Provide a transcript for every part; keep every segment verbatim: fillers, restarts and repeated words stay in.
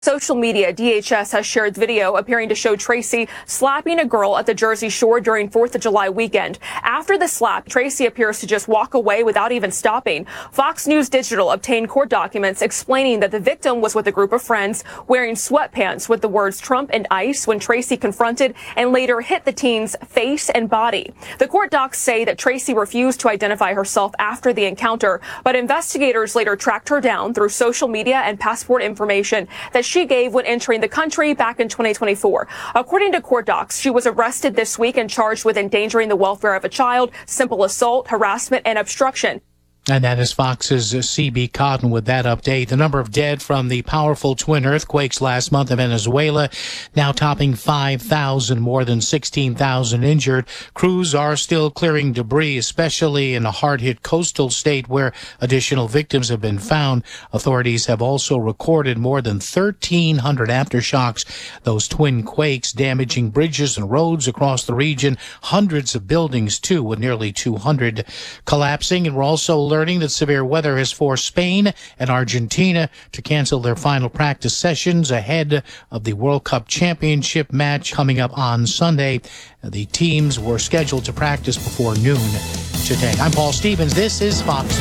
Social media, D H S has shared video appearing to show Tracy slapping a girl at the Jersey Shore during fourth of July weekend. After the slap, Tracy appears to just walk away without even stopping. Fox News Digital obtained court documents explaining that the victim was with a group of friends wearing sweatpants with the words Trump and ICE when Tracy confronted and later hit the teen's face and body. The court docs say that Tracy refused to identify herself after the encounter, but investigators later tracked her down through social media and passport information that she gave when entering the country back in twenty twenty-four. According to court docs, she was arrested this week and charged with endangering the welfare of a child, simple assault, harassment, and obstruction. And that is Fox's C B Cotton with that update. The number of dead from the powerful twin earthquakes last month in Venezuela now topping five thousand, more than sixteen thousand injured. Crews are still clearing debris, especially in a hard-hit coastal state where additional victims have been found. Authorities have also recorded more than thirteen hundred aftershocks, those twin quakes damaging bridges and roads across the region. Hundreds of buildings, too, with nearly two hundred collapsing. And we're also learning that severe weather has forced Spain and Argentina to cancel their final practice sessions ahead of the World Cup Championship match coming up on Sunday. The teams were scheduled to practice before noon today. I'm Paul Stevens. This is Fox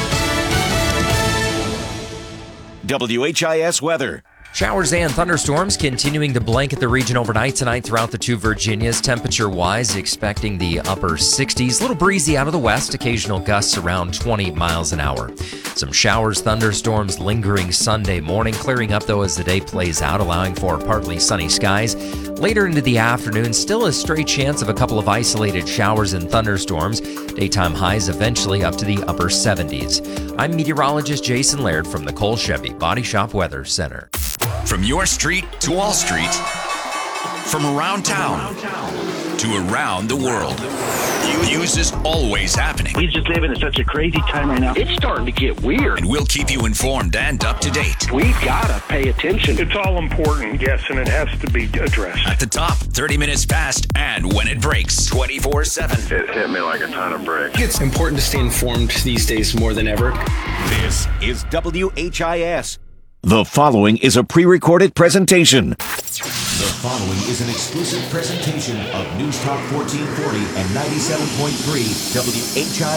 News. W H I S weather. Showers and thunderstorms continuing to blanket the region overnight tonight throughout the two Virginias. Temperature-wise, expecting the upper sixties. A little breezy out of the west. Occasional gusts around twenty miles an hour. Some showers, thunderstorms lingering Sunday morning. Clearing up, though, as the day plays out, allowing for partly sunny skies. Later into the afternoon, still a stray chance of a couple of isolated showers and thunderstorms. Daytime highs eventually up to the upper seventies. I'm meteorologist Jason Laird from the Cole Chevy Body Shop Weather Center. From your street to Wall Street, from around town to around the world, news is always happening. We just live in such a crazy time right now. It's starting to get weird. And we'll keep you informed and up to date. We've got to pay attention. It's all important, yes, and it has to be addressed. At the top, thirty minutes fast, and when it breaks, twenty-four seven. It hit me like a ton of bricks. It's important to stay informed these days more than ever. This is W H I S. The following is a pre-recorded presentation. The following is an exclusive presentation of News Talk fourteen forty and ninety-seven point three W H I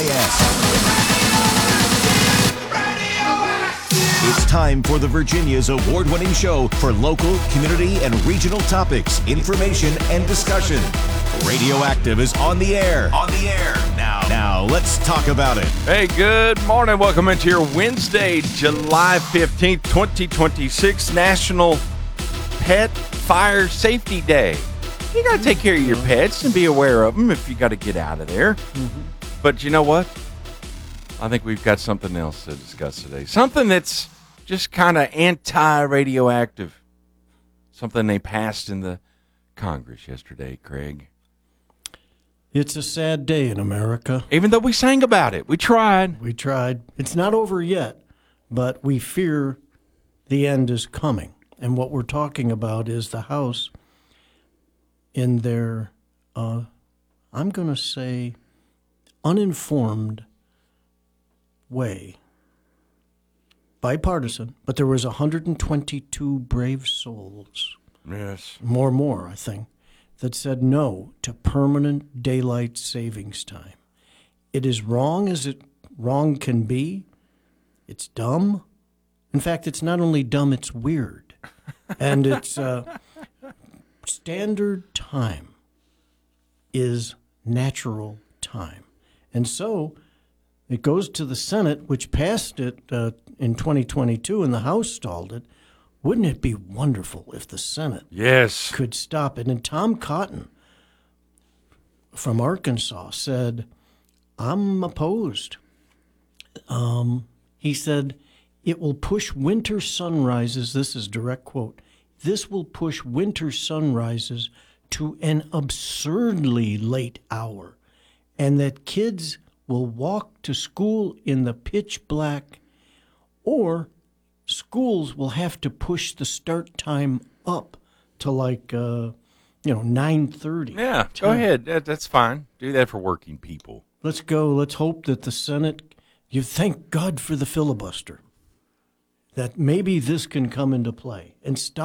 S. It's time for the Virginia's award-winning show for local, community, and regional topics, information, and discussion. Radioactive is on the air. On the air. Now, now let's talk about it. Hey, good morning. Welcome into your Wednesday, July fifteenth, twenty twenty-six National Pet Fire Safety Day. You got to take care of your pets and be aware of them if you got to get out of there. Mm-hmm. But you know what? I think we've got something else to discuss today. Something that's just kind of anti-radioactive. Something they passed in the Congress yesterday, Craig. It's a sad day in America. Even though we sang about it. We tried. We tried. It's not over yet, but we fear the end is coming. And what we're talking about is the House in their, uh, I'm going to say, uninformed way. Bipartisan, but there was one hundred twenty-two brave souls. Yes. More, more, I think, that said no to permanent daylight savings time. It is wrong as it wrong can be. It's dumb. In fact, it's not only dumb, it's weird. And it's uh, standard time is natural time. And so it goes to the Senate, which passed it uh, in twenty twenty-two, and the House stalled it. Wouldn't it be wonderful if the Senate yes. could stop it? And Tom Cotton from Arkansas said, I'm opposed. Um, he said, it will push winter sunrises, this is direct quote, this will push winter sunrises to an absurdly late hour, and that kids will walk to school in the pitch black, or schools will have to push the start time up to like, uh, you know, nine thirty. Yeah, go ahead. That, that's fine. Do that for working people. Let's go. Let's hope that the Senate, you thank God for the filibuster. that maybe this can come into play and stop